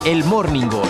El Morning Gol.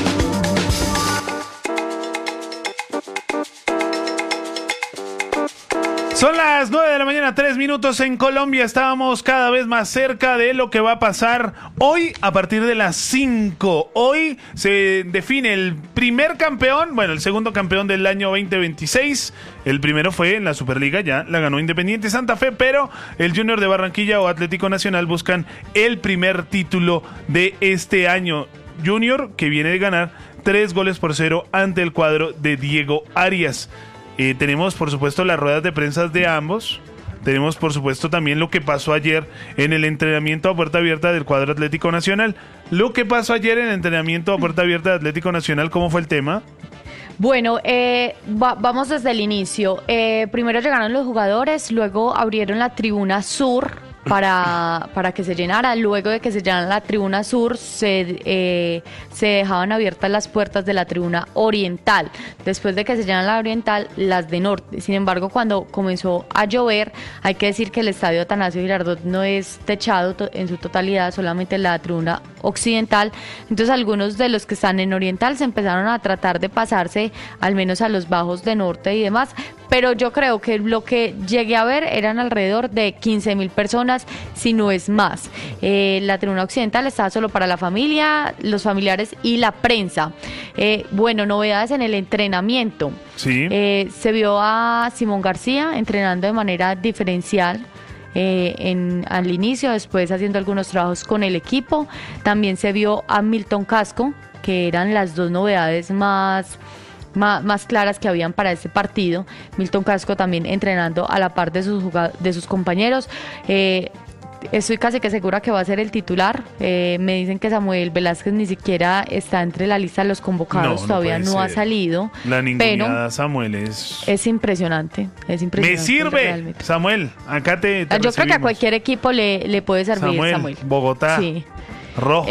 Son las 9 de la mañana, 3 minutos en Colombia. Estábamos cada vez más cerca de lo que va a pasar hoy a partir de las 5. Hoy se define el primer campeón, el segundo campeón del año 2026. El primero fue en la Superliga, ya la ganó Independiente Santa Fe, pero el Junior de Barranquilla o Atlético Nacional buscan el primer título de este año. Junior que viene de ganar 3-0 ante el cuadro de Diego Arias. Tenemos, por supuesto, las ruedas de prensa de ambos. Tenemos, por supuesto, también lo que pasó ayer en el entrenamiento a puerta abierta del cuadro Atlético Nacional. Lo que pasó ayer en el entrenamiento a puerta abierta de Atlético Nacional, ¿cómo fue el tema? Bueno, vamos desde el inicio. Primero llegaron los jugadores, luego abrieron la tribuna sur para que se llenara. Luego de que se llenara la tribuna sur, se dejaban abiertas las puertas de la tribuna oriental. Después de que se llenaran la oriental, las de norte. Sin embargo, cuando comenzó a llover, hay que decir que el estadio Atanasio Girardot no es techado en su totalidad, solamente la tribuna occidental. Entonces algunos de los que están en oriental se empezaron a tratar de pasarse al menos a los bajos de norte y demás, pero yo creo que lo que llegué a ver eran alrededor de 15.000 personas, si no es más. La tribuna occidental estaba solo para la familia, los familiares y la prensa. Novedades en el entrenamiento. Sí. Se vio a Simón García entrenando de manera diferencial. Al inicio, después haciendo algunos trabajos con el equipo. También se vio a Milton Casco, que eran las dos novedades más claras que habían para este partido. Milton Casco también entrenando a la par de sus compañeros. Estoy casi que segura que va a ser el titular. Me dicen que Samuel Velázquez ni siquiera está entre la lista de los convocados, todavía no ha salido. La ninguneada Samuel es impresionante, Me sirve, realmente. Samuel, acá te yo creo que a cualquier equipo le puede servir Samuel. Bogotá. Sí. Rojo.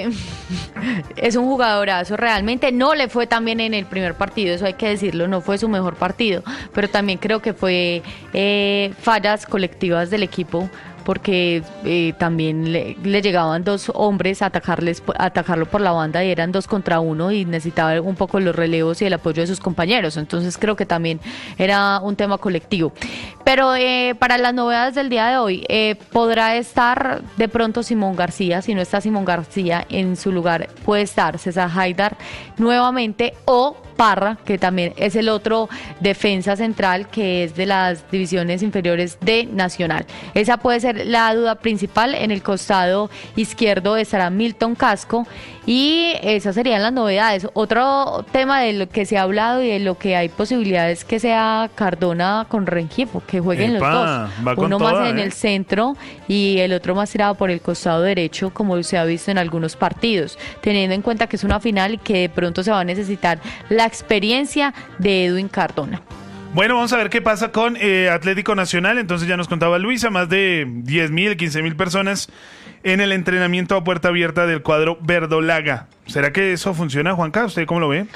Es un jugadorazo, realmente no le fue tan bien en el primer partido, eso hay que decirlo, no fue su mejor partido, pero también creo que fue fallas colectivas del equipo, porque también le llegaban dos hombres a atacarlo por la banda y eran 2 contra 1 y necesitaba un poco los relevos y el apoyo de sus compañeros. Entonces creo que también era un tema colectivo. Pero para las novedades del día de hoy, podrá estar de pronto Simón García. Si no está Simón García, en su lugar puede estar César Haidar nuevamente, o Parra, que también es el otro defensa central que es de las divisiones inferiores de Nacional. Esa puede ser la duda principal. En el costado izquierdo estará Milton Casco y esas serían las novedades. Otro tema de lo que se ha hablado y de lo que hay posibilidades que sea Cardona con Rengifo, que jueguen los dos. Uno más en el centro y el otro más tirado por el costado derecho, como se ha visto en algunos partidos, teniendo en cuenta que es una final y que de pronto se va a necesitar la experiencia de Edwin Cardona. Bueno, vamos a ver qué pasa con Atlético Nacional. Entonces ya nos contaba Luisa, más de 10.000, 15.000 personas en el entrenamiento a puerta abierta del cuadro verdolaga. ¿Será que eso funciona, Juanca? ¿Usted cómo lo ve?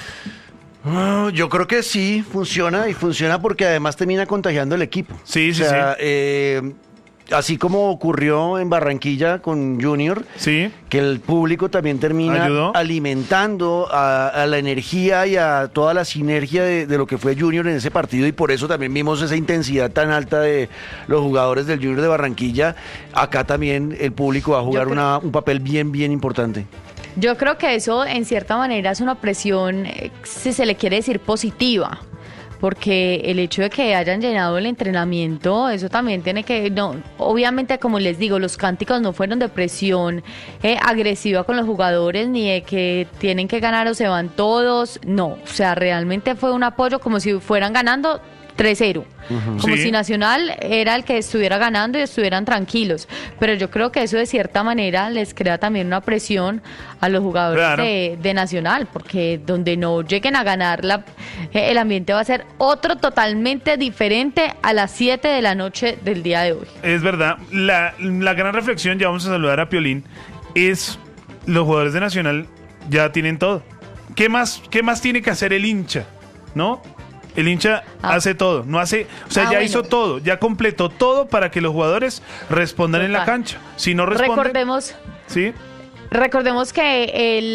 Yo creo que sí, funciona, y funciona porque además termina contagiando el equipo. Sí. Así como ocurrió en Barranquilla con Junior, sí, que el público también termina alimentando a la energía y a toda la sinergia de lo que fue Junior en ese partido, y por eso también vimos esa intensidad tan alta de los jugadores del Junior de Barranquilla. Acá también el público va a jugar un papel bien importante. Yo creo que eso en cierta manera es una presión, si se le quiere decir positiva, porque el hecho de que hayan llenado el entrenamiento, eso también tiene que, obviamente, como les digo, los cánticos no fueron de presión agresiva con los jugadores, ni de que tienen que ganar o se van todos, no, o sea, realmente fue un apoyo como si fueran ganando 3-0, como si Nacional era el que estuviera ganando y estuvieran tranquilos, pero yo creo que eso de cierta manera les crea también una presión a los jugadores de Nacional, porque donde no lleguen a ganar, el ambiente va a ser otro totalmente diferente a las 7 de la noche del día de hoy. Es verdad, la gran reflexión, ya vamos a saludar a Piolín, es los jugadores de Nacional ya tienen todo. ¿Qué más tiene que hacer el hincha? ¿No? El hincha hace todo, no hace, o sea, ya hizo todo, ya completó todo para que los jugadores respondan en la cancha. Si no responden, recordemos, ¿sí? Recordemos que